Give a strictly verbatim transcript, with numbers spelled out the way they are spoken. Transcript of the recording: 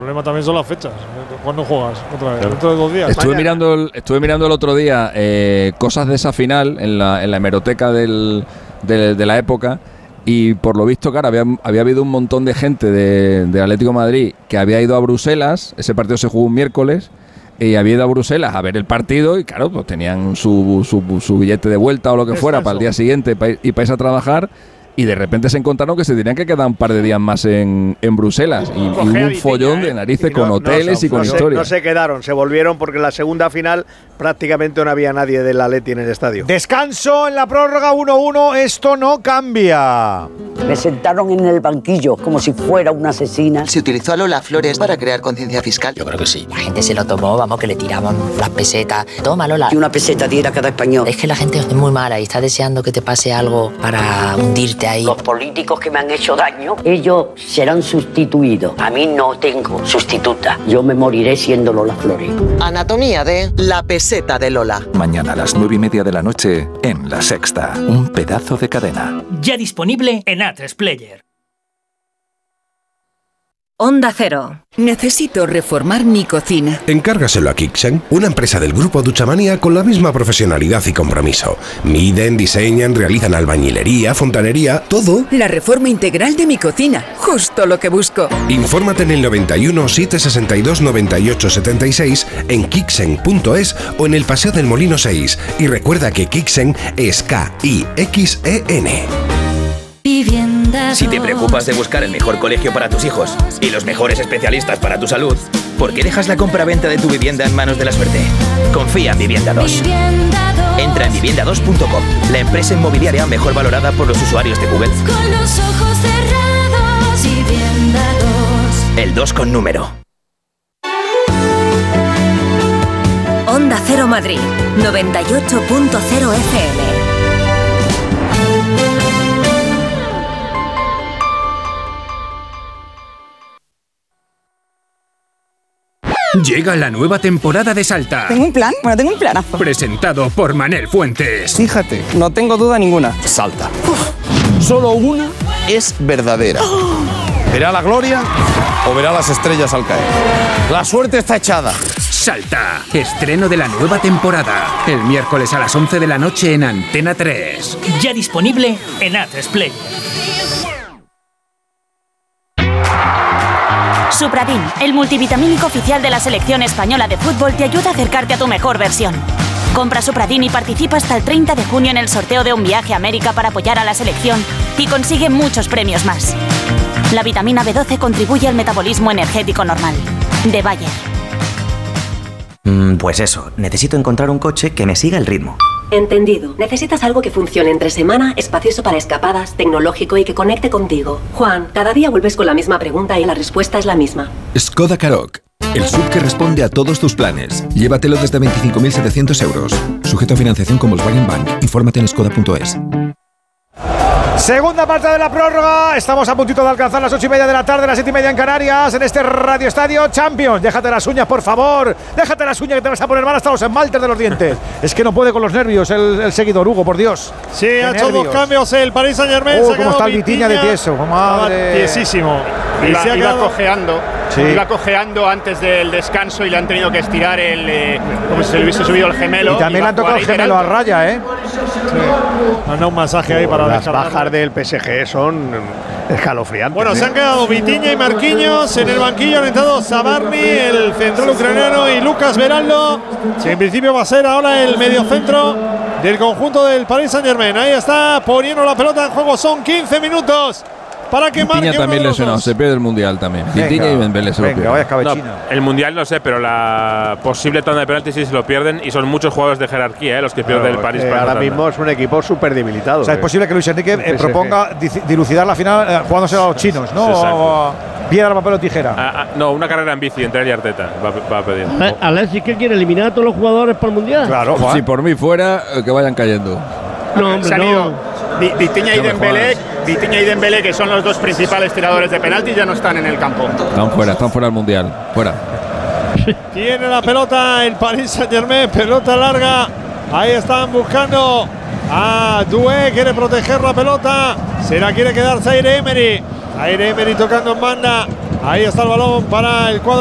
El problema también son las fechas. ¿Cuándo juegas? Otra vez, dentro de dos días. Estuve mirando, el, estuve mirando el otro día eh, cosas de esa final en la, en la hemeroteca del, de, de la época, y por lo visto, claro, había, había habido un montón de gente de, de Atlético de Madrid que había ido a Bruselas. Ese partido se jugó un miércoles y había ido a Bruselas a ver el partido y claro, pues tenían su, su, su billete de vuelta o lo que fuera para el día siguiente pa, y para irse a trabajar. Y de repente se encontraron que se tenían que quedar un par de días más en, en Bruselas. Y, y hubo un follón ¿eh? de narices no, con hoteles no, y con no historias. No se quedaron, se volvieron porque en la segunda final prácticamente no había nadie del Atleti en el estadio. Descanso en la prórroga uno uno, esto no cambia. Me sentaron en el banquillo como si fuera una asesina. ¿Se utilizó a Lola Flores para crear conciencia fiscal? Yo creo que sí. La gente se lo tomó, vamos, que le tiraban las pesetas. Toma, Lola. Y una peseta diera cada español. Es que la gente es muy mala y está deseando que te pase algo para hundirte ahí. Los políticos que me han hecho daño, ellos serán sustituidos. A mí no tengo sustituta. Yo me moriré siendo Lola Flores. Anatomía de la peseta de Lola. Mañana a las nueve y media de la noche en La Sexta. Un pedazo de cadena. Ya disponible en A tres Player. Onda Cero. Necesito reformar mi cocina. Encárgaselo a Kixen, una empresa del grupo Duchamania con la misma profesionalidad y compromiso. Miden, diseñan, realizan albañilería, fontanería, todo. La reforma integral de mi cocina, justo lo que busco. Infórmate en el noventa y uno, setecientos sesenta y dos, noventa y ocho setenta y seis, en kixen punto es o en el Paseo del Molino seis. Y recuerda que Kixen es K I X E N. Si te preocupas de buscar el mejor colegio para tus hijos y los mejores especialistas para tu salud, ¿por qué dejas la compra-venta de tu vivienda en manos de la suerte? Confía en Vivienda dos. Entra en vivienda dos punto com, la empresa inmobiliaria mejor valorada por los usuarios de Google. Con los ojos cerrados, Vivienda dos. El dos con número. Onda Cero Madrid, noventa y ocho punto cero F M. Llega la nueva temporada de Salta. ¿Tengo un plan? Bueno, tengo un planazo. Presentado por Manel Fuentes. Fíjate, no tengo duda ninguna. Salta. Uf. Solo una es verdadera. Oh. ¿Verá la gloria o verá las estrellas al caer? La suerte está echada. Salta. Estreno de la nueva temporada. El miércoles a las once de la noche en Antena tres. Ya disponible en A tres Player. Supradin, el multivitamínico oficial de la selección española de fútbol, te ayuda a acercarte a tu mejor versión. Compra Supradin y participa hasta el treinta de junio en el sorteo de un viaje a América para apoyar a la selección y consigue muchos premios más. La vitamina B doce contribuye al metabolismo energético normal. De Bayer. Mm, pues eso, necesito encontrar un coche que me siga el ritmo. Entendido. Necesitas algo que funcione entre semana, espacioso para escapadas, tecnológico y que conecte contigo. Juan, cada día vuelves con la misma pregunta y la respuesta es la misma. Skoda Karoq, el S U V que responde a todos tus planes. Llévatelo desde veinticinco mil setecientos euros. Sujeto a financiación con Volkswagen Bank. Infórmate en skoda punto es. Segunda parte de la prórroga. Estamos a puntito de alcanzar las ocho y media de la tarde, las siete y media en Canarias, en este Radio Estadio Champions. Déjate las uñas, por favor. Déjate las uñas que te vas a poner mal hasta los esmaltes de los dientes. Es que no puede con los nervios el, el seguidor, Hugo, por Dios. Sí, ha hecho dos cambios el Paris Saint-Germain. Uh, como está el Vitinha de tieso. Madre. Tiesísimo. Y iba, se ha iba cojeando. Sí. Iba cojeando antes del descanso y le han tenido que estirar el. Eh, como si se le hubiese subido el gemelo. Y también le han tocado el gemelo a raya, ¿eh? Sí. Han dado un masaje ahí para las bajas del P S G son escalofriantes. Bueno, ¿eh? se han quedado Vitinha y Marquinhos en el banquillo. Han entrado Sabarni, el central ucraniano, y Lucas Veraldo. Sí, en principio va a ser ahora el mediocentro del conjunto del Paris Saint-Germain. Ahí está poniendo la pelota en juego. Son quince minutos. Para que Vitinha también lesionado, se pierde el Mundial también. Vitinha y Dembélé se lo pierden. No, el Mundial no sé, pero la posible tanda de penaltis sí se lo pierden y son muchos jugadores de jerarquía ¿eh? los que pierden claro, el París. Eh, ahora mismo es un equipo súper debilitado. O sea, es posible que Luis Enrique eh, proponga dilucidar la final eh, jugándose a los chinos, ¿no? Sí, o a piedra, papel o tijera. Ah, ah, no, una carrera en bici entre él y Arteta va, va a pedir. Eh, Alexis, ¿qué quiere? ¿Eliminar a todos los jugadores para el Mundial? Claro, Juan. Si por mí fuera, eh, que vayan cayendo. No, hombre, se han no. ido Vitinha y Dembélé, Vitinha y Dembélé, que son los dos principales tiradores de penaltis, ya no están en el campo. Están fuera, están fuera del Mundial. Fuera. Tiene la pelota el Paris Saint-Germain, pelota larga. Ahí están buscando a Doué, quiere proteger la pelota. Se la quiere quedar Zaire Emery. Zaire Emery tocando en banda Ahí está el balón para el cuadro